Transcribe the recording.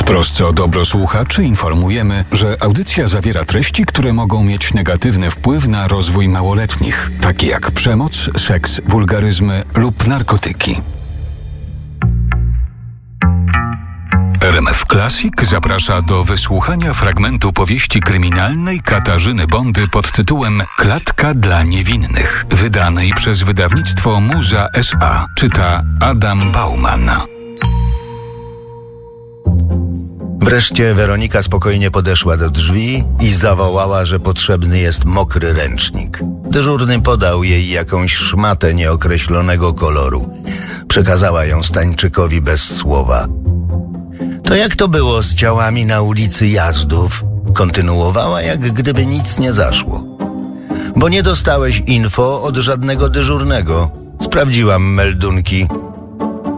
W trosce o dobro słuchaczy informujemy, że audycja zawiera treści, które mogą mieć negatywny wpływ na rozwój małoletnich, takie jak przemoc, seks, wulgaryzmy lub narkotyki. RMF Classic zaprasza do wysłuchania fragmentu powieści kryminalnej Katarzyny Bondy pod tytułem Klatka dla niewinnych, wydanej przez wydawnictwo Muza S.A. Czyta Adam Bauman. Wreszcie Weronika spokojnie podeszła do drzwi i zawołała, że potrzebny jest mokry ręcznik. Dyżurny podał jej jakąś szmatę nieokreślonego koloru. Przekazała ją Stańczykowi bez słowa. To jak to było z ciałami na ulicy Jazdów? Kontynuowała, jak gdyby nic nie zaszło. Bo nie dostałeś info od żadnego dyżurnego. Sprawdziłam meldunki.